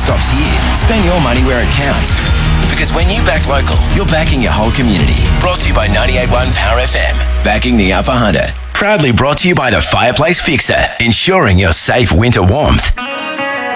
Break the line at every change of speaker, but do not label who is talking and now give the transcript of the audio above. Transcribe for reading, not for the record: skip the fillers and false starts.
stops here. Spend your money where it counts. Because when you back local, you're backing your whole community. Brought to you by 98.1 Power FM. Backing the Upper Hunter. Proudly brought to you by the Fireplace Fixer, ensuring your safe winter warmth.